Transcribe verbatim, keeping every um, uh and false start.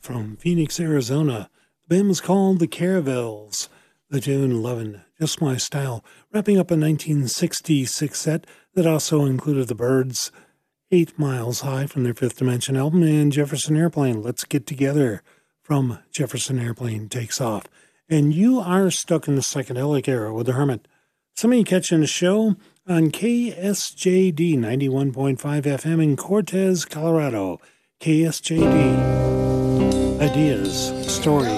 from Phoenix, Arizona. The band was called the Caravels. The tune Lovin' Just My Style, wrapping up a nineteen sixty-six set that also included the Byrds, Eight Miles High from their Fifth Dimension album, and Jefferson Airplane, Let's Get Together from Jefferson Airplane Takes Off. And you are stuck in the psychedelic era with the Hermit. Some of you catching the show on K S J D ninety-one point five F M in Cortez, Colorado. K S J D. Ideas, stories,